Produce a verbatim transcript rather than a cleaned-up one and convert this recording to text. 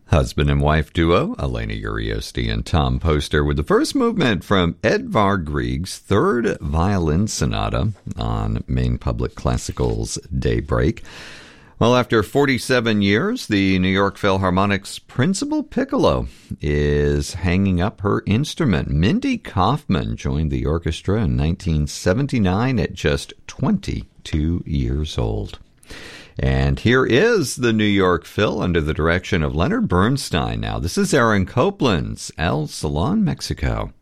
Husband and wife duo, Elena Uriosti and Tom Poster, with the first movement from Edvard Grieg's Third Violin Sonata on Maine Public Classical's Daybreak. Well, after forty-seven years, the New York Philharmonic's principal piccolo is hanging up her instrument. Mindy Kaufman joined the orchestra in nineteen seventy-nine at just twenty-two years old. And here is the New York Phil under the direction of Leonard Bernstein. Now, this is Aaron Copland's El Salon, Mexico.